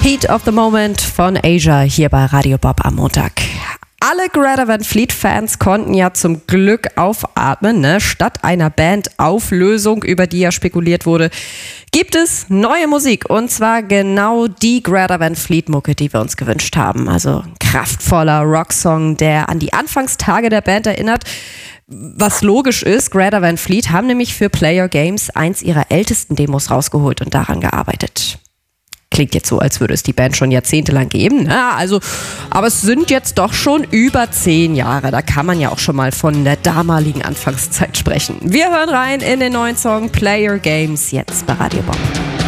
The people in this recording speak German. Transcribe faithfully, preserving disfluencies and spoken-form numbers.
Heat of the Moment von Asia hier bei Radio Bob am Montag. Alle Greta Van Fleet-Fans konnten ja zum Glück aufatmen, ne? Statt einer Bandauflösung, über die ja spekuliert wurde, gibt es neue Musik. Und zwar genau die Greta Van Fleet-Mucke, die wir uns gewünscht haben. Also ein kraftvoller Rocksong, der an die Anfangstage der Band erinnert. Was logisch ist, Greta Van Fleet haben nämlich für Player Games eins ihrer ältesten Demos rausgeholt und daran gearbeitet. Klingt jetzt so, als würde es die Band schon jahrzehntelang geben. Ja, also, aber es sind jetzt doch schon über zehn Jahre. Da kann man ja auch schon mal von der damaligen Anfangszeit sprechen. Wir hören rein in den neuen Song Player Games jetzt bei Radio Bob.